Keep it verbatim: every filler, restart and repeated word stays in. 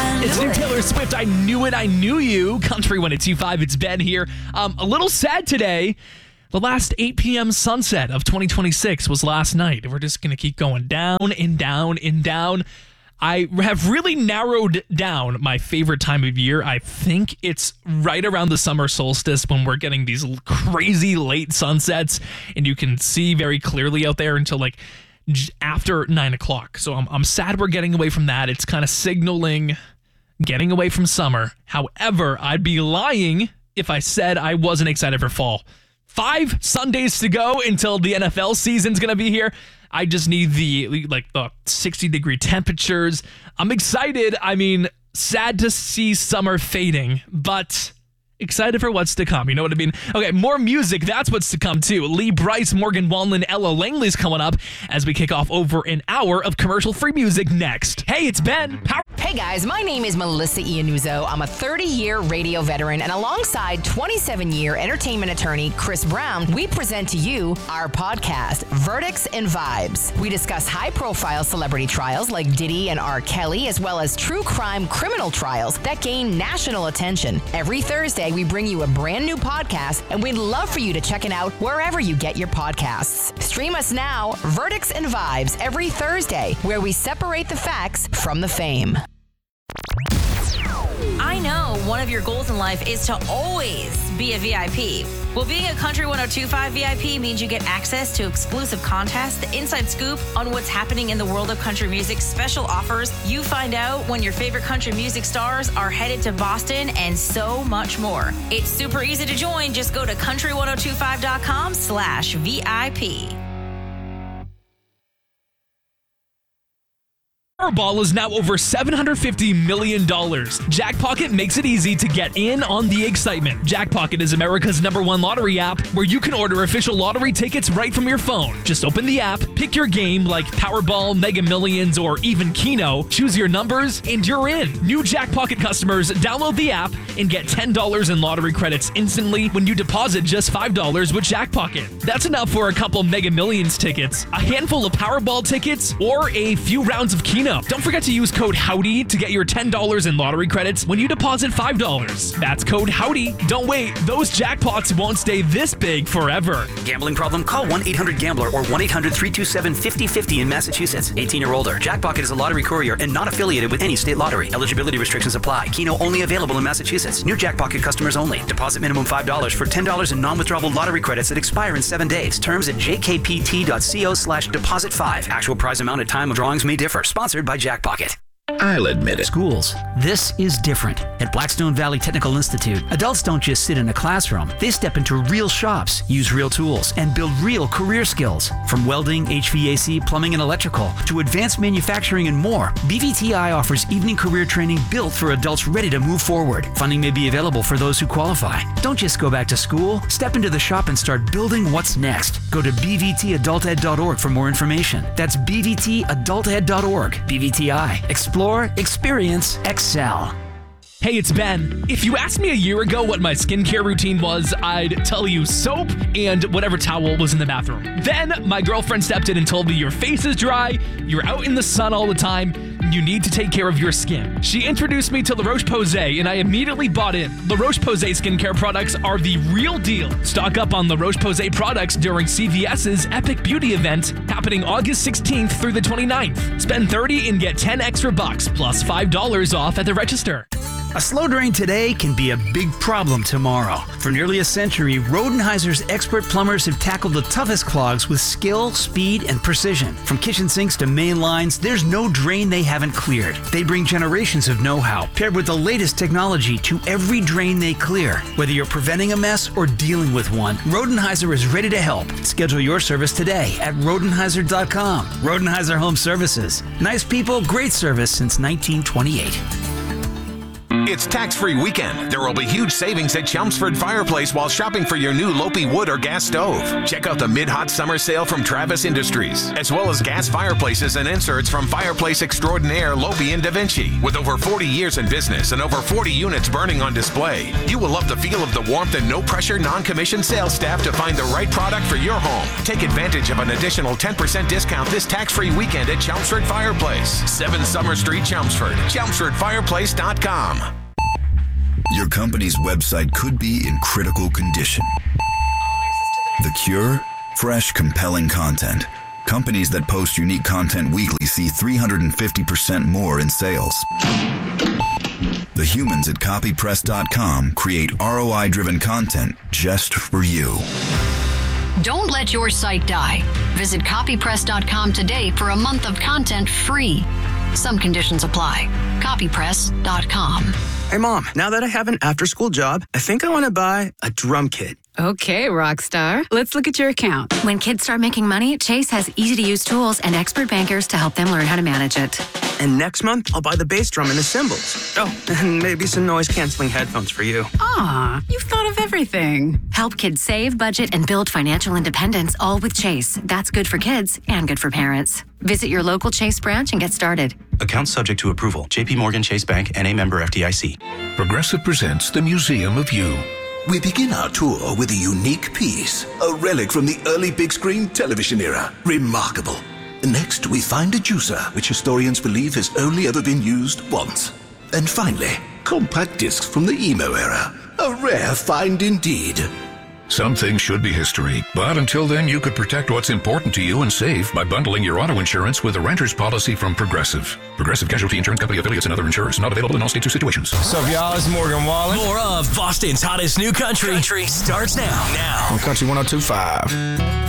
It's new Taylor Swift. I knew it. I knew you. Country one oh two point five. It's Ben here. Um, a little sad today. The last eight p.m. sunset of twenty twenty-six was last night. We're just going to keep going down and down and down. I have really narrowed down my favorite time of year. I think it's right around the summer solstice when we're getting these crazy late sunsets and you can see very clearly out there until like after nine o'clock. So I'm, I'm sad we're getting away from that. It's kind of signaling getting away from summer. However, I'd be lying if I said I wasn't excited for fall. Five Sundays to go until the N F L season's going to be here. I just need the like the sixty degree temperatures. I'm excited. I mean, sad to see summer fading, but excited for what's to come. You know what I mean? Okay, more music. That's what's to come too. Lee Brice, Morgan Wallen, Ella Langley's coming up as we kick off over an hour of commercial-free music next. Hey, it's Ben. Power- Hey guys, my name is Melissa Iannuzzo. I'm a thirty-year radio veteran, and alongside twenty-seven-year entertainment attorney Chris Brown, we present to you our podcast, Verdicts and Vibes. We discuss high-profile celebrity trials like Diddy and R. Kelly, as well as true crime criminal trials that gain national attention. Every Thursday, we bring you a brand new podcast, and we'd love for you to check it out wherever you get your podcasts. Stream us now, Verdicts and Vibes, every Thursday, where we separate the facts from the fame. I know one of your goals in life is to always be a V I P. Well, being a Country one oh two point five V I P means you get access to exclusive contests, the inside scoop on what's happening in the world of country music, special offers. You find out when your favorite country music stars are headed to Boston, and so much more. It's super easy to join. Just go to country one oh two five dot com slash V I P. Powerball is now over seven hundred fifty million dollars. Jackpocket makes it easy to get in on the excitement. Jackpocket is America's number one lottery app where you can order official lottery tickets right from your phone. Just open the app, pick your game like Powerball, Mega Millions, or even Keno, choose your numbers, and you're in. New Jackpocket customers download the app and get ten dollars in lottery credits instantly when you deposit just five dollars with Jackpocket. That's enough for a couple Mega Millions tickets, a handful of Powerball tickets, or a few rounds of Keno. Don't forget to use code HOWDY to get your ten dollars in lottery credits when you deposit five dollars. That's code HOWDY. Don't wait. Those jackpots won't stay this big forever. Gambling problem? Call one eight hundred gambler or one eight hundred three two seven five oh five oh in Massachusetts. eighteen or older. Jackpocket is a lottery courier and not affiliated with any state lottery. Eligibility restrictions apply. Keno only available in Massachusetts. New Jackpocket customers only. Deposit minimum five dollars for ten dollars in non-withdrawable lottery credits that expire in seven days. Terms at j k p t dot co slash deposit five. Actual prize amount and time of drawings may differ. Sponsored by Jackpocket. I'll admit it. Schools. This is different. At Blackstone Valley Technical Institute, adults don't just sit in a classroom. They step into real shops, use real tools, and build real career skills. From welding, H V A C, plumbing, and electrical, to advanced manufacturing and more, B V T I offers evening career training built for adults ready to move forward. Funding may be available for those who qualify. Don't just go back to school. Step into the shop and start building what's next. Go to b v t adult ed dot org for more information. That's b v t adult ed dot org. B V T I. Explore, experience, excel. Hey, it's Ben. If you asked me a year ago what my skincare routine was, I'd tell you soap and whatever towel was in the bathroom. Then my girlfriend stepped in and told me your face is dry, you're out in the sun all the time, you need to take care of your skin. She introduced me to La Roche-Posay and I immediately bought in. La Roche-Posay skincare products are the real deal. Stock up on La Roche-Posay products during C V S's Epic Beauty event happening August sixteenth through the twenty-ninth. Spend thirty dollars and get ten extra bucks plus five dollars off at the register. A slow drain today can be a big problem tomorrow. For nearly a century, Rodenheiser's expert plumbers have tackled the toughest clogs with skill, speed, and precision. From kitchen sinks to main lines, there's no drain they haven't cleared. They bring generations of know-how, paired with the latest technology, to every drain they clear. Whether you're preventing a mess or dealing with one, Rodenheiser is ready to help. Schedule your service today at rodenheiser dot com. Rodenheiser Home Services. Nice people, great service since nineteen twenty-eight. It's tax-free weekend. There will be huge savings at Chelmsford Fireplace while shopping for your new Lopi wood or gas stove. Check out the mid-hot summer sale from Travis Industries, as well as gas fireplaces and inserts from Fireplace Extraordinaire, Lopi, and Da Vinci. With over forty years in business and over forty units burning on display, you will love the feel of the warmth and no-pressure, non-commissioned sales staff to find the right product for your home. Take advantage of an additional ten percent discount this tax-free weekend at Chelmsford Fireplace. seven Summer Street, Chelmsford. Chelmsford Fireplace dot com. Your company's website could be in critical condition. The cure? Fresh, compelling content. Companies that post unique content weekly see three hundred fifty percent more in sales. The humans at copy press dot com create R O I-driven content just for you. Don't let your site die. Visit copy press dot com today for a month of content free. Some conditions apply. copy press dot com. Hey, Mom, now that I have an after-school job, I think I want to buy a drum kit. Okay, Rockstar. Let's look at your account. When kids start making money, Chase has easy-to-use tools and expert bankers to help them learn how to manage it. And next month, I'll buy the bass drum and the cymbals. Oh, and maybe some noise-canceling headphones for you. Aw, you've thought of everything. Help kids save, budget, and build financial independence, all with Chase. That's good for kids and good for parents. Visit your local Chase branch and get started. Account subject to approval. J P Morgan Chase Bank, N A member F D I C. Progressive presents the Museum of You. We begin our tour with a unique piece, a relic from the early big screen television era. Remarkable. Next, we find a juicer, which historians believe has only ever been used once. And finally, compact discs from the emo era. A rare find indeed. Some things should be history, but until then, you could protect what's important to you and save by bundling your auto insurance with a renter's policy from Progressive. Progressive Casualty Insurance Company affiliates and other insurers not available in all states or situations. What's up, y'all? It's Morgan Wallen. More of Boston's hottest new country, country starts now. Now on Country one oh two point five.